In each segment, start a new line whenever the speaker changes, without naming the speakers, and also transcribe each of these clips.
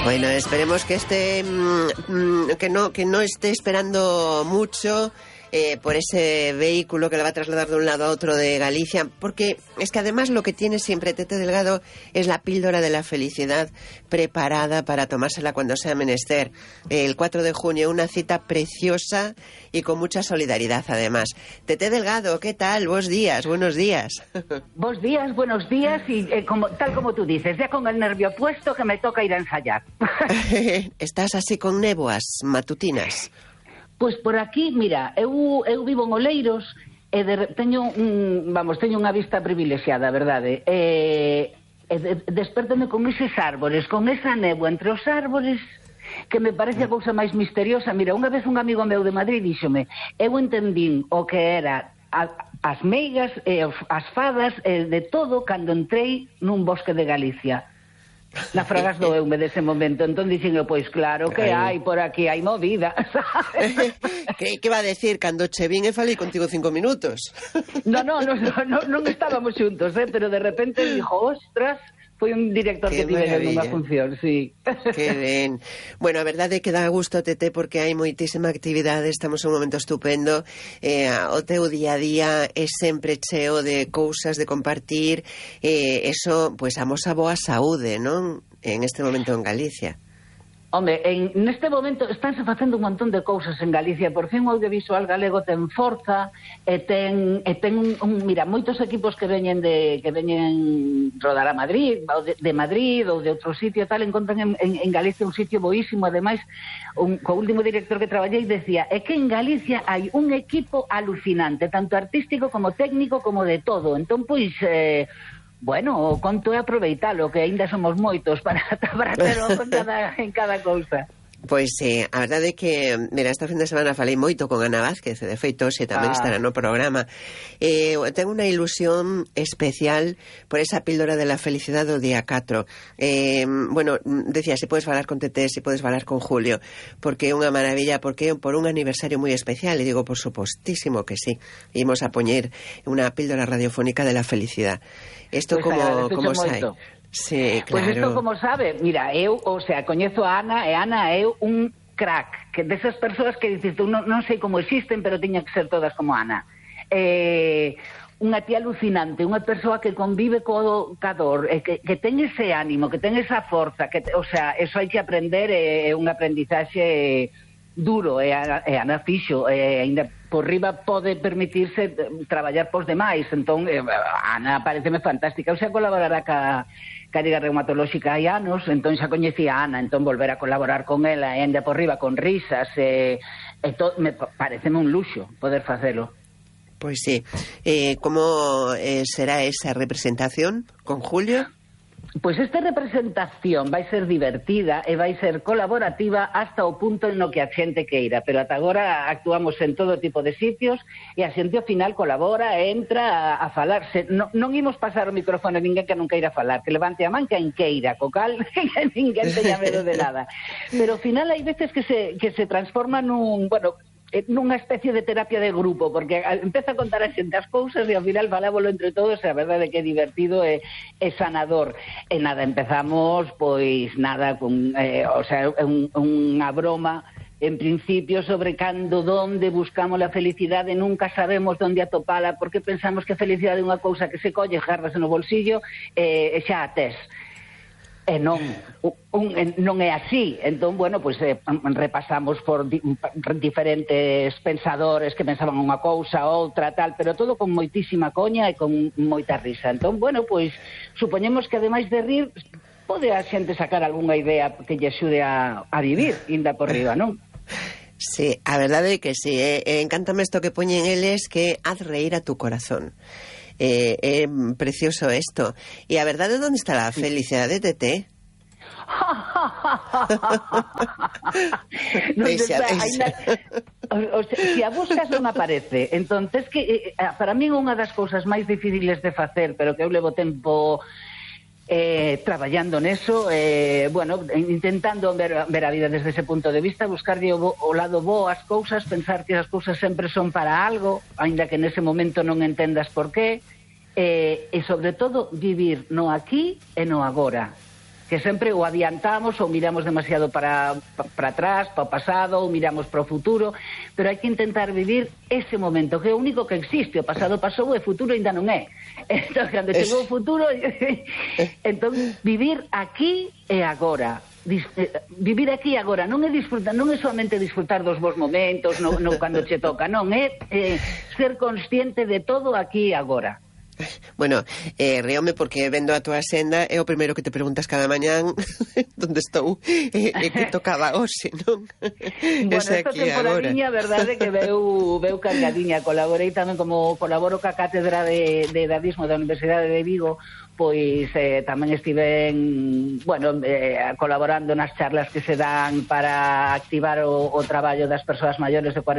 Bueno, esperemos que que no esté esperando mucho por ese vehículo que le va a trasladar de un lado a otro de Galicia, porque es que además lo que tiene siempre Tete Delgado es la píldora de la felicidad preparada para tomársela cuando sea menester. El 4 de junio, una cita preciosa y con mucha solidaridad además. Tete Delgado, ¿qué tal? Buenos días.
Buenos días, y tal como tú dices, ya con el nervio puesto que me toca ir a ensayar.
¿Estás así con néboas matutinas?
Pois por aquí, mira, eu vivo en Oleiros e teño unha vista privilexiada, verdade? Despertame con eses árbores, con esa néboa entre os árbores, que me parece a cousa máis misteriosa. Mira, unha vez un amigo meu de Madrid díxome, eu entendín o que era as meigas e as fadas de todo cando entrei nun bosque de Galicia. Na Fragas doeume dese momento. Entón dixen eu, pois claro que hai por aquí, hai movida, sabes?
Que va a decir? Cando che vin e falei contigo 5 minutos.
Non estábamos xuntos, pero de repente dixo, ostras, foi un director que tive nunha función, sí.
Que ben. Bueno, a verdade é que dá gusto, Tete, porque hai moitísima actividade, estamos en un momento estupendo, o teu día a día é sempre cheo de cousas de compartir, eso, pois, amosa boa saúde, non? En este momento en Galicia.
Home, neste momento estánse facendo un montón de cousas en Galicia. Por fin o audiovisual galego ten forza e ten mira, moitos equipos que veñen rodar a Madrid, ou de Madrid ou de outro sitio tal, encontran en Galicia un sitio boísimo. Ademais, co último director que traballei decía, é que en Galicia hai un equipo alucinante, tanto artístico como técnico como de todo. Entón, pois, bueno, o conto é aproveitalo, que aínda somos moitos para ter en cada cousa.
Pois a verdade é que, mira, esta fin de semana falei moito con Ana Vázquez, de feito, xe tamén estará no programa. Tengo unha ilusión especial por esa píldora de la felicidade do día 4. Bueno, decía, se podes falar con Tete, se podes falar con Julio, porque é unha maravilla, porque é por un aniversario moi especial, e digo, por supostísimo que sí. Imos a poñer unha píldora radiofónica de la felicidade. Isto
pues
como sai? Sí, claro.
Pois isto como sabe, mira, eu, coñezo a Ana, e Ana é un crack, que desas persoas que dices tú, non sei como existen, pero tiña que ser todas como Ana. Unha tía alucinante, unha persoa que convive co dor, que ten ese ánimo, que ten esa forza, eso hai que aprender, é un aprendizaxe duro, e Ana fixo, ainda por riba pode permitirse traballar pos demais. Entón, Ana pareceme fantástica. Eu xa colaborará ca Liga Reumatolóxica hai anos, entón xa coñecía a Ana, entón volver a colaborar con ela, e ainda por riba con risas, pareceme un luxo poder facelo.
Pois sí. Como será esa representación con Julio?
Pois esta representación vai ser divertida e vai ser colaborativa hasta o punto no que a xente queira, pero ata agora actuamos en todo tipo de sitios e a xente ao final colabora e entra a falar. Non imos pasar o micrófono a ninguén que non queira falar, que levante a man quen queira, co cal ninguén teña medo de nada. Pero ao final hai veces que se transforma nunha especie de terapia de grupo, porque empeza a contar a xente as cousas e ao final falábolo entre todos, e a verdade é que é divertido e sanador. E nada, empezamos, pois nada, con unha broma en principio sobre onde buscamos a felicidade, nunca sabemos onde atopala, porque pensamos que a felicidade é unha cousa que se colle, garras no bolsillo e xa a tes. E non é así. Entón, bueno, pois repasamos por diferentes pensadores que pensaban unha cousa, outra, tal, pero todo con moitísima coña e con moita risa. Entón, bueno, pois supoñemos que ademais de rir pode a xente sacar algunha idea que lle axude a vivir, inda por riba, non?
Sí, a verdade é que sí. Encántame isto que poñen eles, que haz reír a tu corazón. É precioso isto. E a verdade, onde está a felicidade, Tete?
Se a buscas non aparece. Entón, que para mí unha das cousas máis difíciles de facer, pero que eu levo tempo traballando neso, intentando ver a vida desde ese punto de vista, buscarlle o lado bo ás cousas, pensar que as cousas sempre son para algo, aínda que nese momento non entendas por qué, e sobre todo vivir no aquí e no agora. que sempre o adiantamos ou miramos demasiado para atrás, para o pasado, ou miramos para o futuro, pero hai que intentar vivir ese momento, que é o único que existe. O pasado pasou e o futuro ainda non é. Entón, cando chegou o futuro, entón, vivir aquí e agora. Vivir aquí agora non é disfrutar, non é somente disfrutar dos bons momentos, no cando che toca, non, é ser consciente de todo aquí e agora.
Bueno, ríome porque vendo a tua senda é o primeiro que te preguntas cada mañán onde estou e que tocaba hoxe, non?
Bueno, esta temporadiña, verdade, que veu cargadiña. Colaborei tamén, como colaboro ca Cátedra de Dadismo da Universidade de Vigo, pois tamén estiven, bueno, colaborando nas charlas que se dan para activar o traballo das persoas maiores de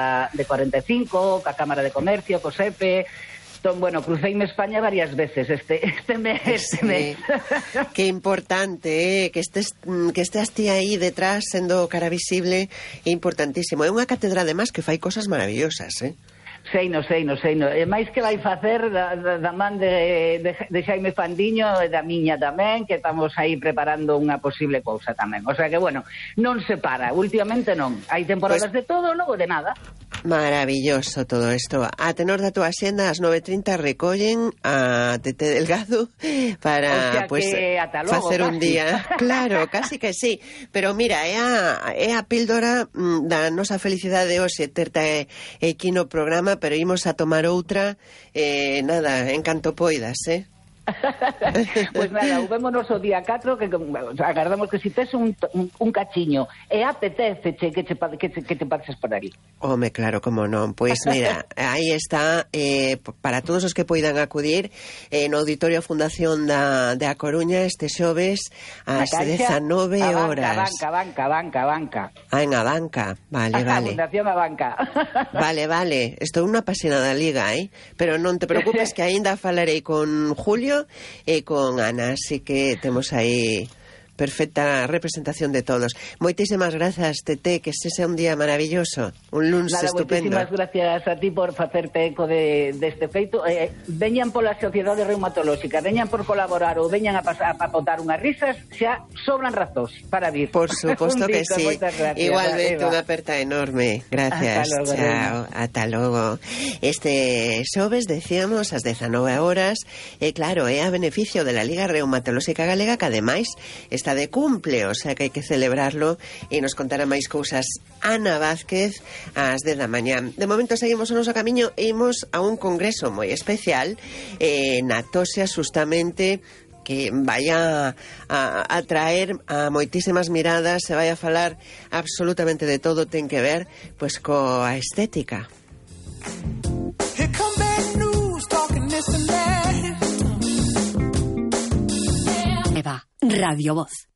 45, ca Cámara de Comercio, co SEPE. Entón, bueno, cruceime España varias veces este mes.
Qué importante, que estés ti aí detrás sendo cara visible, é importantísimo. É unha catedral, además, que fai cosas maravillosas,
Sei no. E máis que vai facer da man de Xaime Fandiño e da miña tamén, que estamos aí preparando unha posible cousa tamén. O sea que, bueno, non se para. Últimamente non. Hai temporadas de todo, logo de nada.
Maravilloso todo isto. A tenor da tua xenda, ás 9:30 recollen a Tete Delgado para, pues, facer un día. Claro, casi que sí. Pero mira, é a píldora da nosa felicidade hoxe terte aquí no programa, pero imos a tomar outra, nada, en canto poidas,
Pues nada, vémonos o día 4, que agardamos que si tes un cachiño e apetece que te pases por ali.
Home, claro, como non. Pois mira, aí está, para todos os que poidan acudir no Auditorio Fundación da Coruña este xoves ás 19 horas.
Banca.
Ah, en a banca, vale.
Fundación a banca.
Vale. Estou unha apasionada liga, pero non te preocupes que aínda falarei con Julio e con Ana, así que temos aí perfecta representación de todos. Moitísimas grazas, Tete, que ese sea un día maravilloso, un lunes estupendo.
Moitísimas gracias a ti por facerte eco deste feito. Veñan pola Sociedade Reumatolóxica, veñan por colaborar ou veñan a botar unhas risas, xa sobran razóns para vir.
Por suposto que sí. Igualmente, unha aperta enorme. Gracias. Chao. Ata logo. Este xoves, decíamos, ás 19 horas, claro, é a beneficio de la Liga Reumatolóxica Galega, que ademais está de cumple, o sea que hai que celebrarlo, e nos contará máis cousas Ana Vázquez ás 10 da mañá. De momento seguimos o noso camiño e imos a un congreso moi especial na Toxa, justamente, que vai a atraer a moitísimas miradas, se vai a falar absolutamente de todo, ten que ver pois coa estética. Here come bad news, talking this and that.
Eva, Radio Voz.